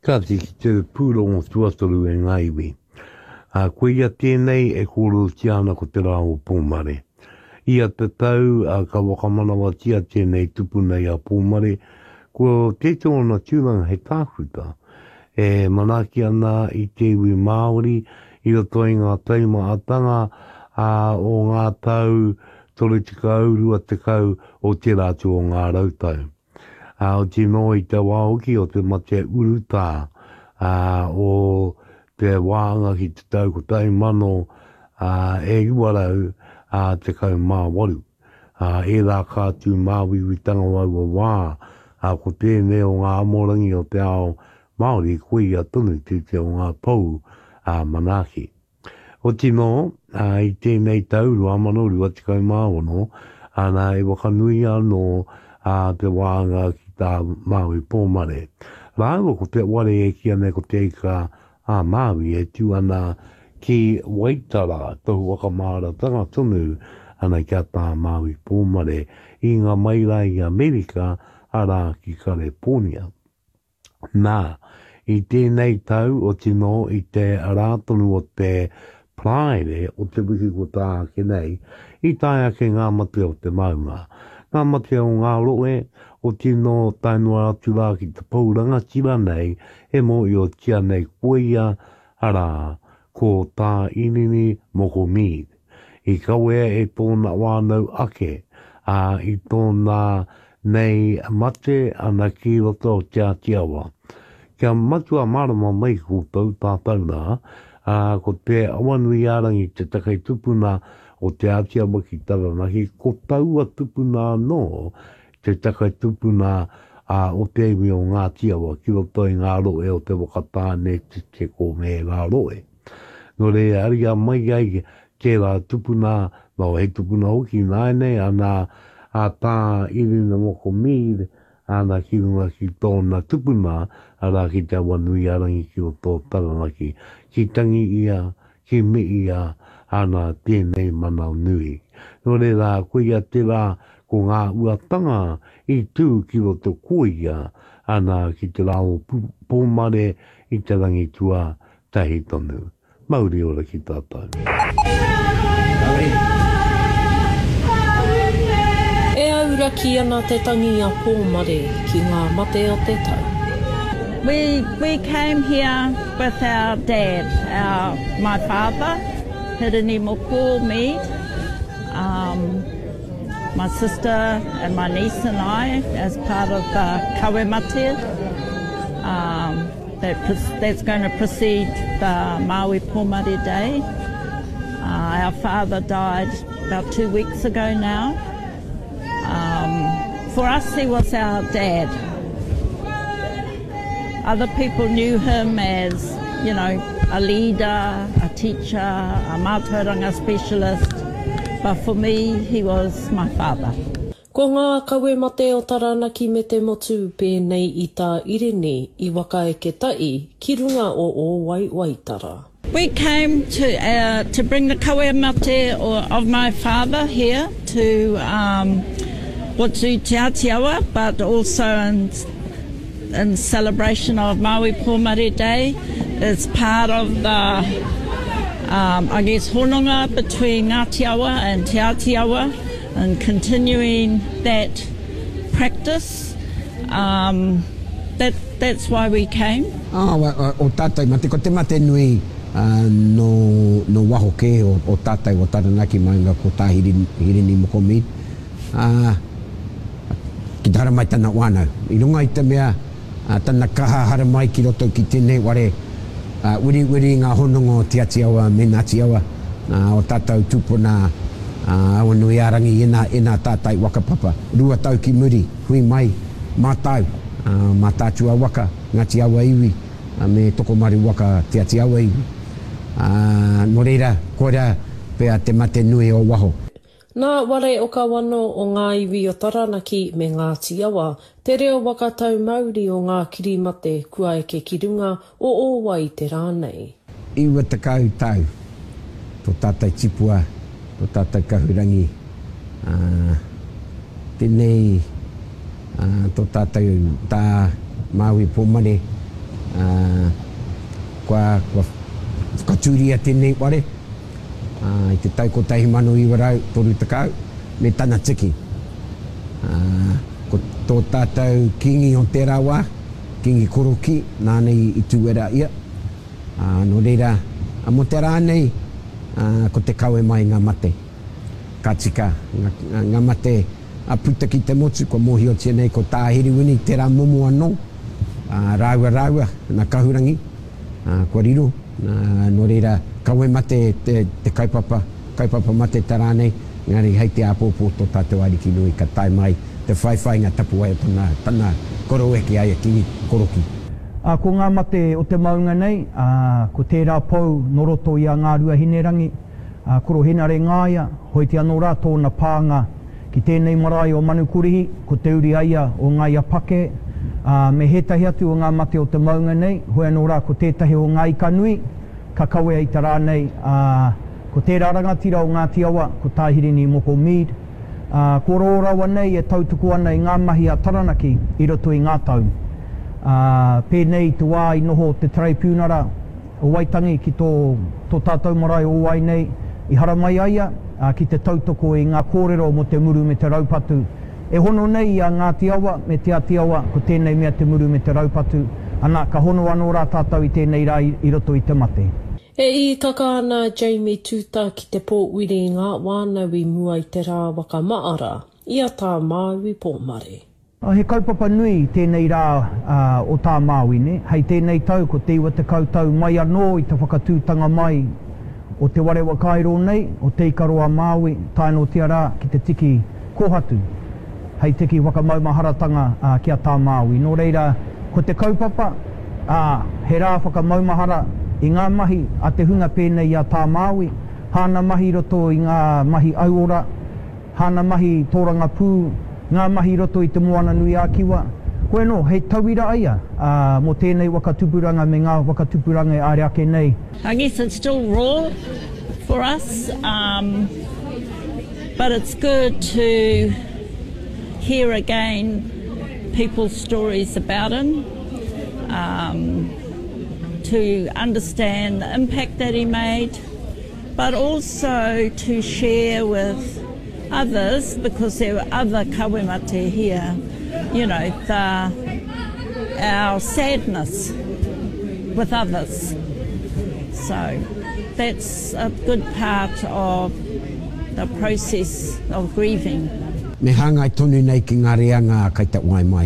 Tati ki te pūrongo tuatoru e ngaiwi. Koe ia tēnei e kōru tiana ko te rā o Pōmare. Ia te tau ka wakamanawa tia tēnei tupuna i a Pōmare. Ko te tōna tūranga he tāwhuta. E manaki ana i te iwi Māori i roto i ngā taima atanga o ngā tau tolu tika aurua te kau o te rātu o ngā rautau. O te no i te wāoki o te mate uruta o te wāanga ki te tau ko tai mano e uarau te kau mā waru. E rā kātu māwiwitanga wau wā ko tēnei o ngā amorangi o te ao Māori koe ia tonu te o ngā pou manaki. O tino, i tēnei tauru amanoru a te kau māono, ana e wakanui anō te wāanga ki tā Māui Pōmare. Rāua ko te ware e ki ane ko te ika Māui e tu ana ki Waitara, tohu wakamāra tanga tonu ana kia tā Māui Pōmare i ngā maira i Amerika ara ki California. Nā, i tēnei tau o tino i te rātonu o te Praere o te wiki ko tā kenei, i taia ke ngā mate o te maunga. Ngā mate o ngā roe, o tino tainua atu rā ki te pauranga tira nei, e mo i o tia nei koeia ara ko tā inini moko mīd. I kawea e tōna wānau ake, i tōna nei mate ana ki roto o tia tiawa. Kia matua marama mai koutou tātou nā, ko te awanui arangi te takai tupuna o te atiawa ki Taranaki, ko taua tupuna no, te takai tupuna o te iwi o ngā tiawa, ki roto i ngā roe o te wakatāne te ko me ngā roe. No re aria mai ai ke rā tupuna, no he tupuna hoki nāne, ana tā irina moko mīre, ana ki runga ki tōna tupuna, ara ki te awanui arangi ki o tō Taranaki, ki tangi ia, ki mi ia, ana tēnei manau nui. No re rā, koe ia te rā, ko ngā uatanga i tū ki o tō koia, ana ki te rā o Pōmare i te rangi tua tahi tonu. Mauri ora ki tātou. Ki ana te tangi a Pōmare ki ngā mate o te tau. We came here with our dad, my father, Hirini Moko Mead, my sister and my niece and I as part of the Kawemate that's going to precede the Maui Pōmare Day. Our father died about 2 weeks ago now. For us, he was our dad. Other people knew him as, you know, a leader, a teacher, a mātauranga specialist. But for me, he was my father. Ko ngā kawe mate o Taranaki me te motu pēnei i tā Irene i waka e ke tai ki runga o Waitara. We came to bring the kawe mate of my father here to Watu Te Atiawa, but also in celebration of Maui Pōmare Day. It's part of the, I guess, hononga between Ngātiawa and Te Atiawa, and continuing that practice. That's why we came. O tātai mate, ko te mate nui no waho ke o tātai o Taranaki maunga ko tā Hirini Moko Mead. Ki tara mai tana wānau. I runga i te mea, tana kaha hara mai ki roto ki tēnei ware, wiri ngā honongo Te Atiawa me Ngātiawa, o tātou tupuna, awanui arangi ina tātai wakapapa. Rua tau ki muri, hui mai, mātau, mātātua waka, Ngātiawa iwi, me tokomari waka Te Atiawa iwi. No reira, koera, pea te mate nui o waho. Nā ware o ka wano o ngā iwi o Taranaki me Ngātiawa, te reo wakatau Māori o ngā kirimate kua e ke kirunga o wai te rānei. Iwa te kau tau, tō tātai tipua, tō tātai kahurangi, tēnei tō tātai tā Maui Pōmare, Kua whakaturia tēnei ware, I te tau ko tahi manu i warau, toru takau, me tana tiki. Ko tō tātou kingi o tērā wā, kingi koroki, nānei I tuera ia. No reira, mo tērā nei, ko te kaue mai ngā mate. Ka tika, ngā mate a puta ki te motu, ko mohi o tia nei, ko tāhiri wini, tērā momo anō, raua, na kahurangi, ko riro, no reira, kaue mate te kaupapa mate tērā nei, ngari hei te apōpō tō tātou ariki nui, ka tai mai, te whaiwhai ngā tapu ai tana koro eke ai ki koroki. Ko ngā mate o te maunga nei, ko tērā pou noroto I a ngā rua hinerangi, koro henare ngāia, hoi te anō rā tōna pānga ki tēnei marae o Manukurihi, ko te uri aia o Ngāia Pake, me hetahi atu o ngā mate o te maunga nei, hoi anō rā ko tētahi o Ngā Ikanui, ka kaue ai tā rānei, ko tērā rangatira o Ngāti Awa, ko Tāhirini Moko Mead, ko rōrawa nei e tautuku ana I ngā mahi a Taranaki I roto I ngā tau. Pēnei te wā I noho te Tarai Pūnara o Waitangi ki tō tātou marae o wai nei I haramai aia ki te tautoko I ngā kōrero mo te muru me te raupatu. E hono nei I a Ngāti Awa me te Ati Awa ko tēnei mea te muru me te raupatu. Ana ka hono anō rā tātou I tēnei rā I roto I te mate. E I kaka ana Jamie Tuta ki te Port Wiringa, wānaui mua I te rā waka maara, ia tā Māui Pōmare. He kaupapa nui tēnei rā o tā Māui ne. Hei tēnei tau ko te iwa te kautau mai anō I te whakatūtanga mai o te warewa kairo nei, o te ikaroa Māui, taino tia rā ki te tiki kohatu. Hei tiki wakamaumaharatanga ki a tā Māui. Nō reira, ko te kaupapa, he rā whakamaumahara I ngā mahi a te hunga pēnei a tā Māui, hāna mahi roto I ngā mahi auora, hāna mahi tōranga pū, ngā mahi roto I te moana nui a kiwa. Koe no, hei tauira aia mo tēnei wakatupuranga me ngā wakatupuranga I are ake nei. I guess it's still raw for us, but it's good to hear again people's stories about him. To understand the impact that he made, but also to share with others, because there were other kawemate here, you know, our sadness with others. So that's a good part of the process of grieving. Me hangai tonu nei ki ngā reanga kai ta wai mai.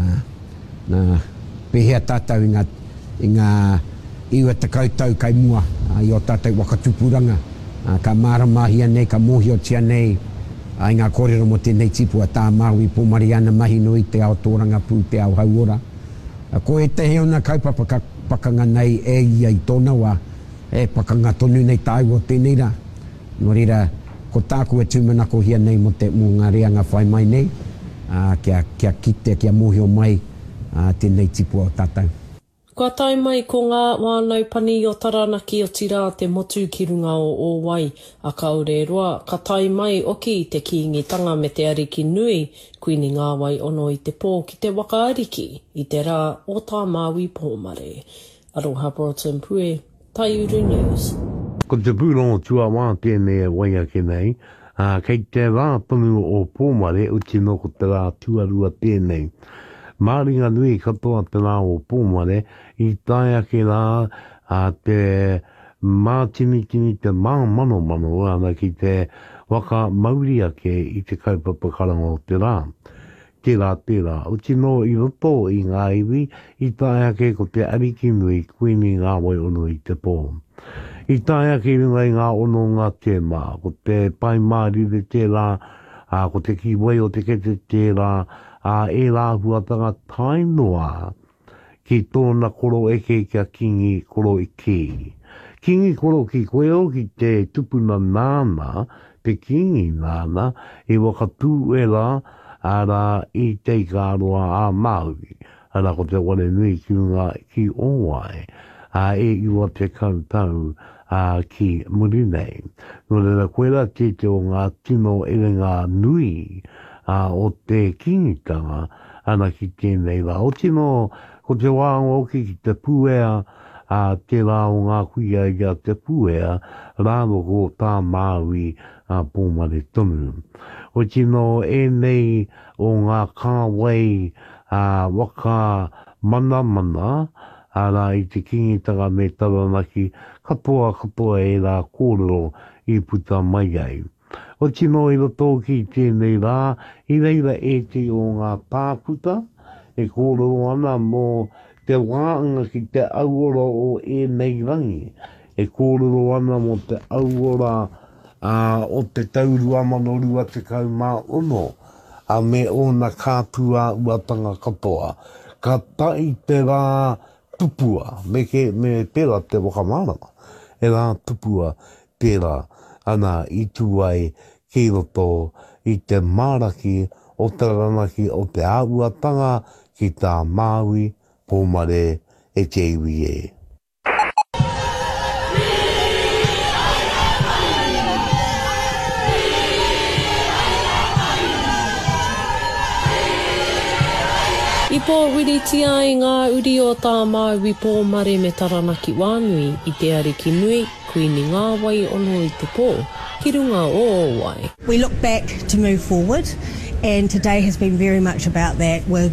Na pehea tātou I ngā iwa te kautau kai mua I o tātou wakatupuranga. Ka māramahia nei, ka mohi o tia nei, I ngā kōrero mo tēnei tipu a tā Māui Pōmare ana mahi nui te ao tōranga pū te ao hauora. Ko e te heona kaupapa pakanga nei e ia I tōna wā, e pakanga tonu nei tāu o tēnei rā. Nō reira, ko tāku e tūmanako hia nei mo ngā reanga whai mai nei, kia kite, kia mohi o mai tēnei tipu o tātou. Kua tai mai ko ngā wānau pani o Taranaki o tirā te motu ki runga o wai, a kaore roa, ka tai mai oki I te kiingitanga me te ariki nui, kuini ngā wai ono I te pō ki te waka ariki, I te rā o tā Māui Pōmare. Aroha Broughton Pue, Tai Uru News. Ko te pūrongo tua wā tēnei wai ake nei, kei te rā tonu o Pōmare, uti no ko te rā tuarua tēnei. Māringa nui katoa te rā o Pōmare I tai ake rā te mātini te mano ana ki te waka mauri ake I te kaupapa karanga o te rā. Tērā, uti no I roto I ngā iwi, I tai ake ko te ariki nui kuini ngā wai ono I te pō. I tai ake runga I ngā ono ngā tēmā, ko te pai mārire tērā, ko te kiwai o te kete tērā, e rā huatanga tainoa ki tōna koro eke kia kingi koro iki. Kingi koro ki koe o ki te tupuna nāna, te kingi nāna, e wakatū e rā, ara I teika aroa a Māui. Ara ko te wale nui ki unga ki owai, e iwa te kautau ki murinei. Nō reira koera te o ngā tino e ngā nui, o te kingitanga ana ki tēnei la. O tino, ko te wāngo ki te pūea, te rā o ngā kuia i a te pūea, rāno ko tā Māui pōmare tonu. O tino nei o ngā kāwei waka mana, ara i te kingitanga me taranaki, katoa e rā kōrero i puta mai ai. O tino i roto ki tēnei rā, i reira e te o ngā tāputa, e kōrero ana mō te wāanga ki te auora o nei rangi. E kōrero ana mō te auora o te taurua manorua te kaumā ono, me ona kātua uatanga katoa. Ka tai te rā tupua, me pera te wakamarama, e rā tupua pera ana i tuai ki roto i te maraki o te ranaki o te auatanga ki tā Māui pōmare e te iwi e. I pō wiritia i ngā uri o tā Māui pōmare me Taranaki Wānui i te ariki nui, kuini ngā wai ono i te pō, ki runga o wai. We look back to move forward, and today has been very much about that with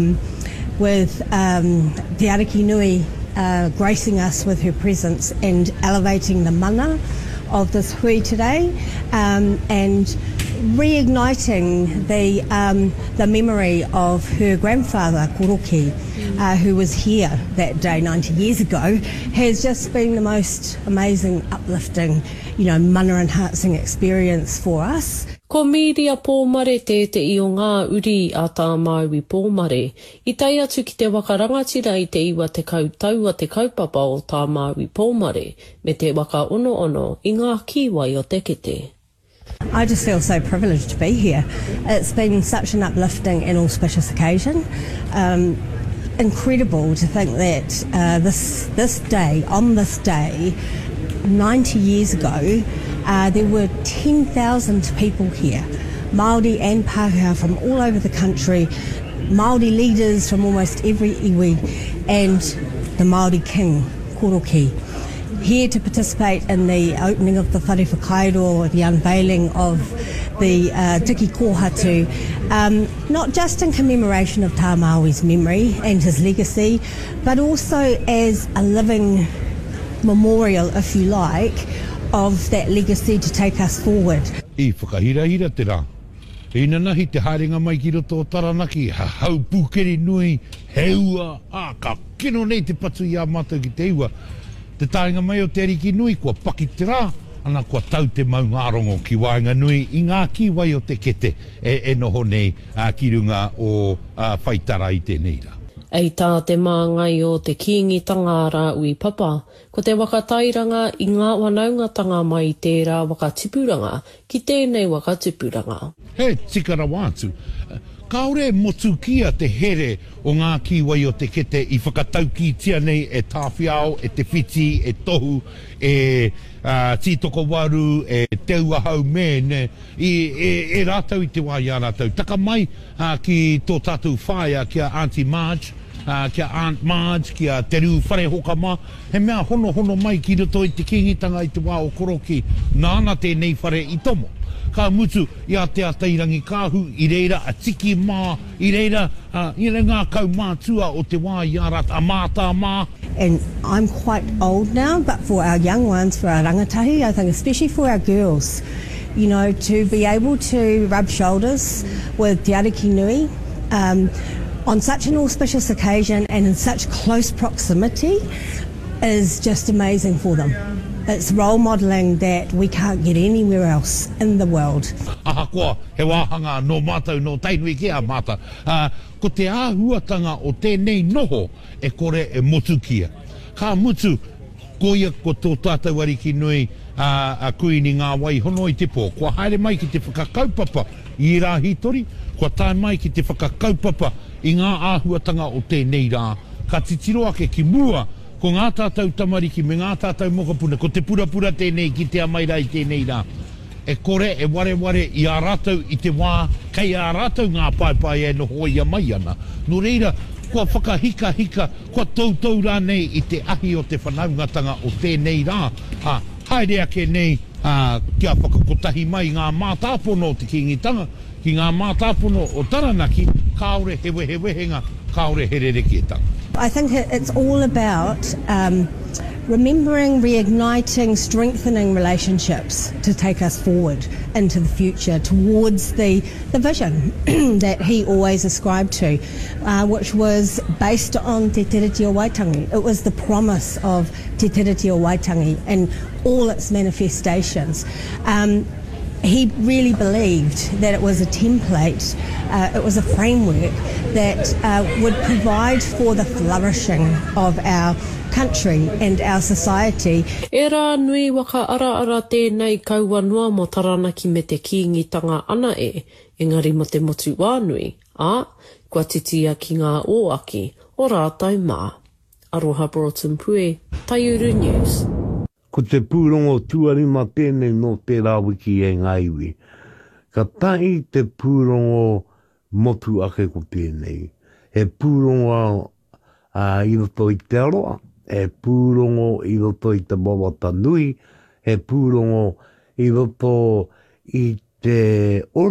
Te Ariki Nui gracing us with her presence and elevating the mana of this hui today, and reigniting the memory of her grandfather, Koroki, who was here that day 90 years ago, has just been the most amazing, uplifting, mana enhancing experience for us. Ko miria pōmare te i o ngā uri a tā Māui pōmare, i tai atu ki te wakarangatira i te iwa te kautau a te kaupapa o tā Māui pōmare, me te waka ono i ngā kiwai o te kete. I just feel so privileged to be here. It's been such an uplifting and auspicious occasion. Incredible to think that this day, 90 years ago, there were 10,000 people here, Māori and Pākehā from all over the country, Māori leaders from almost every iwi, and the Māori King, Koroki, here to participate in the opening of the Whare Whakairo, the unveiling of the Tiki Kōhatu, not just in commemoration of Tā Māui's memory and his legacy, but also as a living memorial, if you like, of that legacy to take us forward. I whakahira te rā. I nanahi te haerenga mai ki roto o Taranaki, hau pūkeri nui, heua, ka kino nei te patu i a mātou ki te iwa. Te tāinga mai o te ariki nui, kua paki te rā, ana kua tau te mau ngārongo ki wainga nui, i ngā kiwai o te kete, e noho nei ki runga o whaitara i tēnei rā. Ei tā te māngai o te kiingitanga rā ui papa, ko te wakatairanga i ngā wanaungatanga mai tērā wakatipuranga ki tēnei wakatipuranga. He tikara wātu. Kaore motu kia te here o ngā kiwai o te kete i whakatauki tia nei e tāwhiao, e te whiti, e tohu, e tītoko waru, e teuahau mene, e rātau i te wā i a rātau. Taka mai ki tō tātou whāia kia Auntie Marge, kia Aunt Marge, kia te rū whare hokama, he mea hono mai ki roto i te kingitanga i te wā o Koroki, nāna tēnei whare i tomo. Ka mutu i a te atairangi kāhu, i reira a tiki mā, i reira ngā kaumātua o te wā i a rata, a mātā mā. And I'm quite old now, but for our young ones, for our rangatahi, I think especially for our girls, to be able to rub shoulders with Te Ariki Nui on such an auspicious occasion and in such close proximity is just amazing for them. It's role modelling that we can't get anywhere else in the world. Aha koa, he wāhanga no mātou no tainui ki a māta. Ko te āhuatanga o tēnei noho e kore e motu kia. Ka mutu, koia ko tō tātou ariki nui a kuini ngā wai hono i te pō. Kua haere mai ki te whakakaupapa i rā hitori, kua tae mai ki te whakakaupapa i ngā āhuatanga o tēnei rā. Ka titiro ake ki mua, ko ngā tātou tamariki me ngā tātou mokapuna, ko te purapura tēnei ki te amaira i tēnei rā. e kore e ware i a rātou i te wā, kei a rātou ngā pai e no hoi a mai ana. No reira, kua whakahika, kua tautau rā nei i te ahi o te whanaungatanga o tēnei rā. Haere ake nei, kia whakakotahi mai ngā mātāpono o te kingitanga, ki ngā mātāpono o Taranaki, kaore he wehenga, kaore he rerekietanga. I think it's all about remembering, reigniting, strengthening relationships to take us forward into the future towards the vision that he always ascribed to, which was based on Te Tiriti o Waitangi. It was the promise of Te Tiriti o Waitangi and all its manifestations. He really believed that it was a template, it was a framework that would provide for the flourishing of our country and our society. E rā nui waka ara tēnei kaua noa mo Taranaki me te kīngitanga ana engari mo te motu wānui. Kua titia ki ngā ōaki o rātou mā. Aroha Broughton Pue, Taiuru News. Ko te pūrongo tuarima tēnei no te rāwiki e ngaiwi. Ka tahi te pūrongo motu ake ko tēnei. He pūrongo i roto i te aroa, he pūrongo i roto i te mawata nui, he pūrongo i roto i te